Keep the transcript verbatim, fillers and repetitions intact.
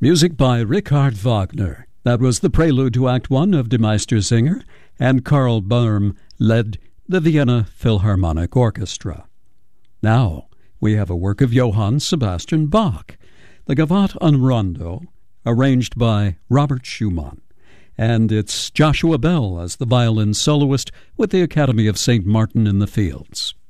Music by Richard Wagner. That was the prelude to Act One of Die Meistersinger, and Karl Böhm led the Vienna Philharmonic Orchestra. Now we have a work of Johann Sebastian Bach, the Gavotte en Rondo, arranged by Robert Schumann. And it's Joshua Bell as the violin soloist with the Academy of Saint Martin in the Fields.